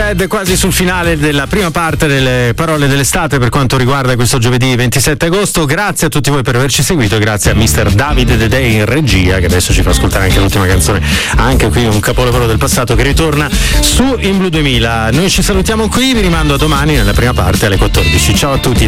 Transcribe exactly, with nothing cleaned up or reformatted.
Red quasi sul finale della prima parte delle parole dell'estate per quanto riguarda questo giovedì ventisette agosto. Grazie a tutti voi per averci seguito e grazie a mister Davide De Dei in regia, che adesso ci fa ascoltare anche l'ultima canzone, anche qui un capolavoro del passato che ritorna su In Blu duemila. Noi ci salutiamo qui, vi rimando a domani nella prima parte alle quattordici. Ciao a tutti.